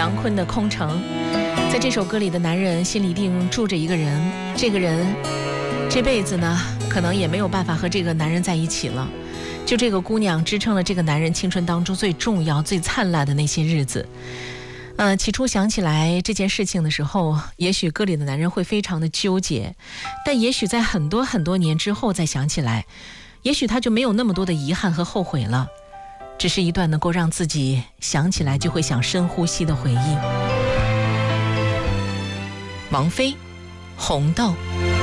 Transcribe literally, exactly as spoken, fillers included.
杨坤的《空城》。在这首歌里的男人心里一定住着一个人，这个人这辈子呢可能也没有办法和这个男人在一起了，就这个姑娘支撑了这个男人青春当中最重要最灿烂的那些日子。呃，起初想起来这件事情的时候，也许歌里的男人会非常的纠结，但也许在很多很多年之后再想起来，也许他就没有那么多的遗憾和后悔了，只是一段能够让自己想起来就会想深呼吸的回忆。王菲，红豆。